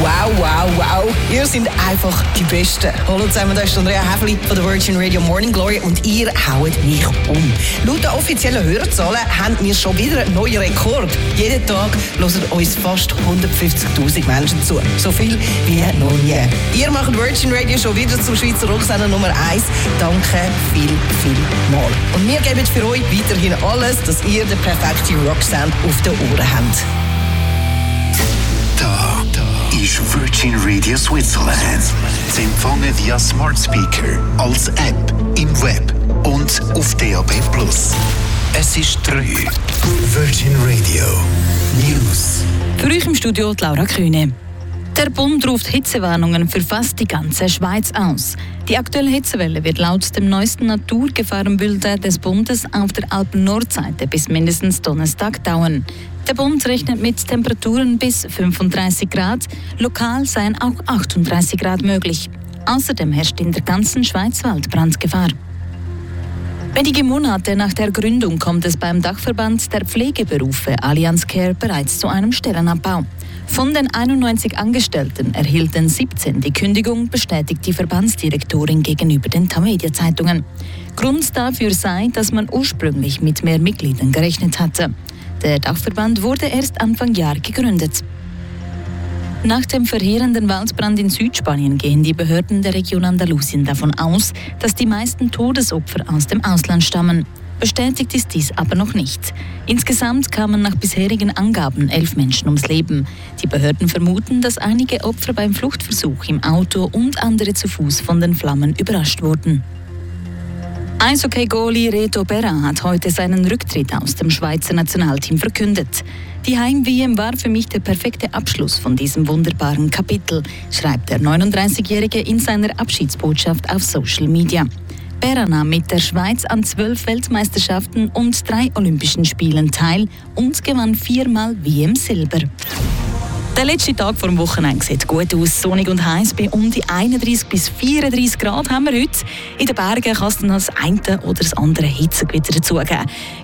Wow, wow, wow. Ihr seid einfach die Besten. Hallo zusammen, da ist Andrea Häfeli von der Virgin Radio Morning Glory und ihr haut mich um. Laut den offiziellen Hörerzahlen haben wir schon wieder einen neuen Rekord. Jeden Tag hören uns fast 150'000 Menschen zu. So viel wie noch nie. Ihr macht Virgin Radio schon wieder zum Schweizer Rocksender Nummer 1. Danke viel mal. Und wir geben für euch weiterhin alles, dass ihr den perfekten Rocksound auf den Ohren habt. Da ist Virgin Radio Switzerland. Zu empfangen via Smart Speaker, als App, im Web und auf DAB+. Es ist 3. Virgin Radio News. Für euch im Studio Laura Kühne. Der Bund ruft Hitzewarnungen für fast die ganze Schweiz aus. Die aktuelle Hitzewelle wird laut dem neuesten Naturgefahrenbulletin des Bundes auf der Alpen-Nordseite bis mindestens Donnerstag dauern. Der Bund rechnet mit Temperaturen bis 35 Grad, lokal seien auch 38 Grad möglich. Außerdem herrscht in der ganzen Schweiz Waldbrandgefahr. Wenige Monate nach der Gründung kommt es beim Dachverband der Pflegeberufe Allianz Care bereits zu einem Stellenabbau. Von den 91 Angestellten erhielten 17 die Kündigung, bestätigt die Verbandsdirektorin gegenüber den Tamedia-Zeitungen. Grund dafür sei, dass man ursprünglich mit mehr Mitgliedern gerechnet hatte. Der Dachverband wurde erst Anfang Jahr gegründet. Nach dem verheerenden Waldbrand in Südspanien gehen die Behörden der Region Andalusien davon aus, dass die meisten Todesopfer aus dem Ausland stammen. Bestätigt ist dies aber noch nicht. Insgesamt kamen nach bisherigen Angaben 11 Menschen ums Leben. Die Behörden vermuten, dass einige Opfer beim Fluchtversuch im Auto und andere zu Fuß von den Flammen überrascht wurden. Eishockey-Goalie Reto Berra hat heute seinen Rücktritt aus dem Schweizer Nationalteam verkündet. Die Heim-WM war für mich der perfekte Abschluss von diesem wunderbaren Kapitel, schreibt der 39-Jährige in seiner Abschiedsbotschaft auf Social Media. Berra nahm mit der Schweiz an 12 Weltmeisterschaften und 3 Olympischen Spielen teil und gewann 4-mal WM-Silber. Der letzte Tag vor dem Wochenende sieht gut aus. Sonnig und heiß bei um die 31 bis 34 Grad haben wir heute. In den Bergen kann es dann das eine oder das andere Hitzegewitter dazugeben.